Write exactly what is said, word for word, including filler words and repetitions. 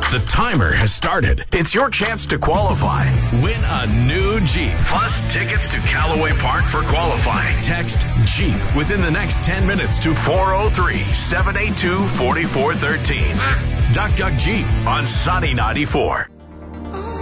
The timer has started. It's your chance to qualify. Win a new Jeep, plus tickets to Callaway Park for qualifying. Text Jeep within the next ten minutes to four oh three, seven eight two, four four one three. Duck Duck Jeep on Sunny ninety-four.